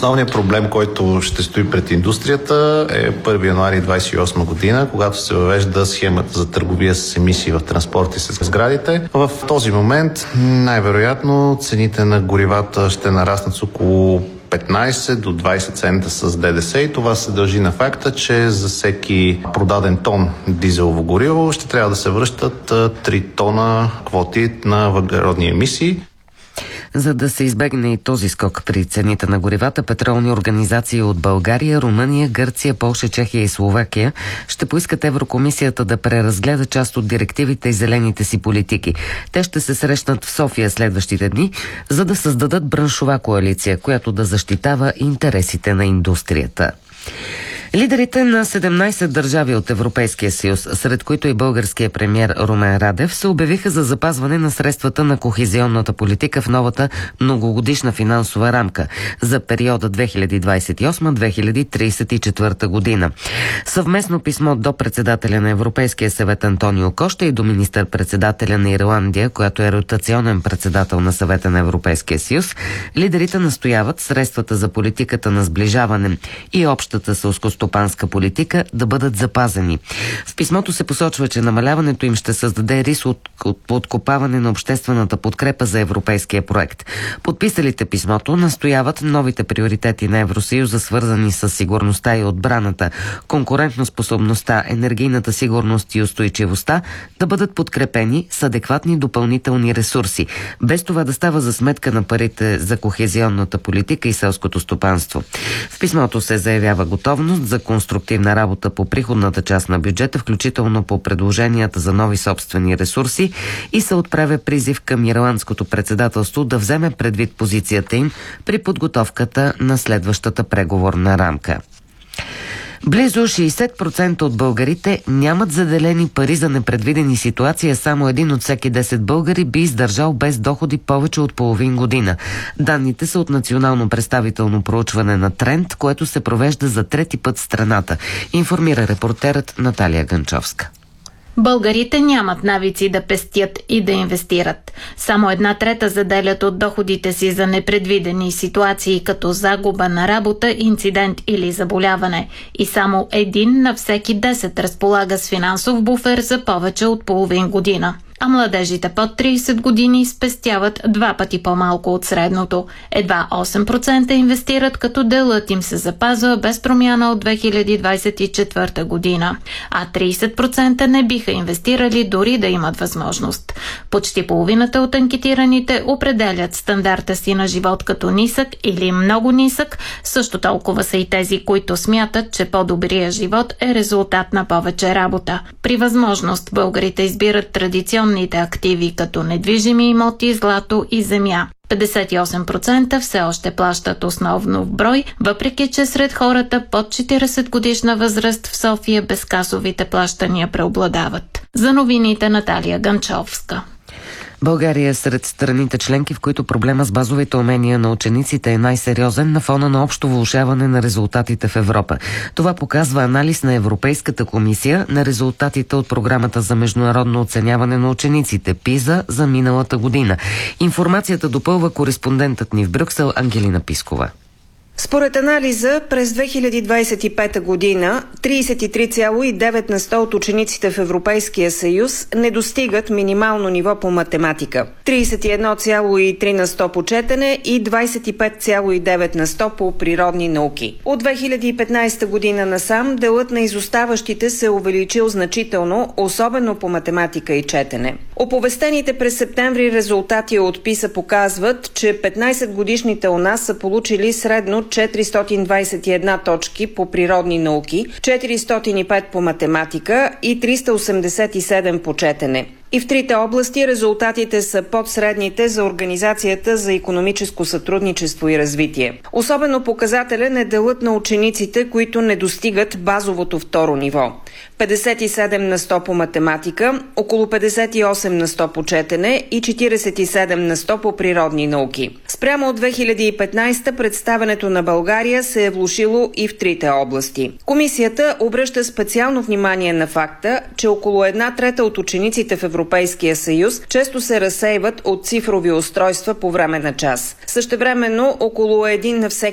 Основният проблем, който ще стои пред индустрията е 1 януари 2028 година, когато се въвежда схемата за търговия с емисии в транспорт и с сградите. В този момент най-вероятно цените на горивата ще нараснат с около 15 до 20 цента с ДДС и това се дължи на факта, че за всеки продаден тон дизелово гориво ще трябва да се връщат 3 тона квоти на въглеродни емисии. За да се избегне и този скок при цените на горивата, петролни организации от България, Румъния, Гърция, Полша, Чехия и Словакия ще поискат Еврокомисията да преразгледа част от директивите и зелените си политики. Те ще се срещнат в София следващите дни, за да създадат браншова коалиция, която да защитава интересите на индустрията. Лидерите на 17 държави от Европейския съюз, сред които и българският премиер Румен Радев, се обявиха за запазване на средствата на кохезионната политика в новата многогодишна финансова рамка за периода 2028-2034 година. Съвместно писмо до председателя на Европейския съвет Антонио Кошта и до министър-председателя на Ирландия, която е ротационен председател на съвета на Европейския съюз, лидерите настояват средствата за политиката на сближаване и общата селскостопанска политика да бъдат запазени. В писмото се посочва, че намаляването им ще създаде риск от подкопаване на обществената подкрепа за европейския проект. Подписалите писмото настояват новите приоритети на Евросъюза, свързани с сигурността и отбраната, конкурентоспособността, енергийната сигурност и устойчивостта, да бъдат подкрепени с адекватни допълнителни ресурси, без това да става за сметка на парите за кохезионната политика и селското стопанство. В писмото се заявява готовност за конструктивна работа по приходната част на бюджета, включително по предложенията за нови собствени ресурси, и се отправя призив към ирландското председателство да вземе предвид позицията им при подготовката на следващата преговорна рамка. Близо 60% от българите нямат заделени пари за непредвидени ситуации, само един от всеки 10 българи би издържал без доходи повече от половин година. Данните са от национално представително проучване на Тренд, което се провежда за трети път в страната, информира репортерът Наталия Гънчовска. Българите нямат навици да пестят и да инвестират. Само 1/3 заделят от доходите си за непредвидени ситуации, като загуба на работа, инцидент или заболяване. И само 1 на всеки 10 разполага с финансов буфер за повече от половин година. А младежите под 30 години спестяват 2 пъти по-малко от средното. Едва 8% инвестират, като делът им се запазва без промяна от 2024 година. А 30% не биха инвестирали дори да имат възможност. Почти половината от анкетираните определят стандарта си на живот като нисък или много нисък. Също толкова са и тези, които смятат, че по-добрият живот е резултат на повече работа. При възможност българите избират традиционните активи като недвижими имоти, злато и земя. 58% все още плащат основно в брой, въпреки че сред хората под 40 годишна възраст в София безкасовите плащания преобладават. За новините Наталия Гънчовска. България е сред страните членки, в които проблема с базовите умения на учениците е най-сериозен на фона на общо влошаване на резултатите в Европа. Това показва анализ на Европейската комисия на резултатите от програмата за международно оценяване на учениците ПИЗА за миналата година. Информацията допълва кореспондентът ни в Брюксел Ангелина Пискова. Според анализа, през 2025 година 33,9% от учениците в Европейския съюз не достигат минимално ниво по математика, 31,3% по четене и 25,9% по природни науки. От 2015 година насам делът на изоставащите се е увеличил значително, особено по математика и четене. Оповестените през септември резултати от ПИСА показват, че 15-годишните у нас са получили средно 421 точки по природни науки, 405 по математика и 387 по четене. И в трите области резултатите са под средните за Организацията за икономическо сътрудничество и развитие. Особено показателен е делът на учениците, които не достигат базовото второ ниво. 57% по математика, около 58% по четене и 47% по природни науки. Спрямо от 2015 представянето на България се е влошило и в трите области. Комисията обръща специално внимание на факта, че около 1/3 от учениците в Европейския съюз често се разсейват от цифрови устройства по време на час. Същевременно около 1 на всеки